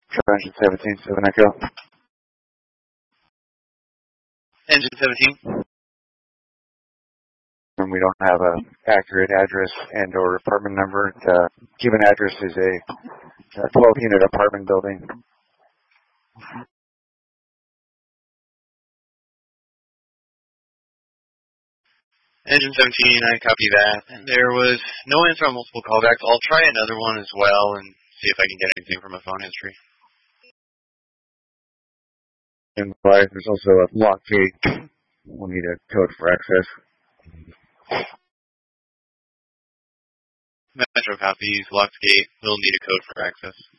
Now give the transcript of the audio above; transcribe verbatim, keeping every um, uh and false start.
Engine seventeen, seven Echo. Engine seventeen. And we don't have an accurate address and or apartment number. The given address is a twelve-unit apartment building. Engine seventeen, I copy that. And there was no answer on multiple callbacks. I'll try another one as well and see if I can get anything from a phone history. And there's also a lock gate. We'll need a code for access. Metro copies, locked gate, will need a code for access.